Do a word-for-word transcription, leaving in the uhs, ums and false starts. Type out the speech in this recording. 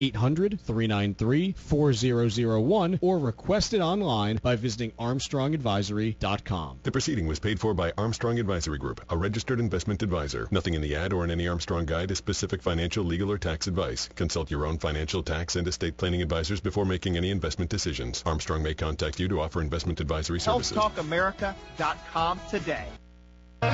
eight hundred, three nine three, four zero zero one or request it online by visiting armstrong advisory dot com. The proceeding was paid for by Armstrong Advisory Group, a registered investment advisor. Nothing in the ad or in any Armstrong guide is specific financial, legal, or tax advice. Consult your own financial, tax, and estate planning advisors before making any investment decisions. Armstrong may contact you to offer investment advisory services. health talk america dot com today.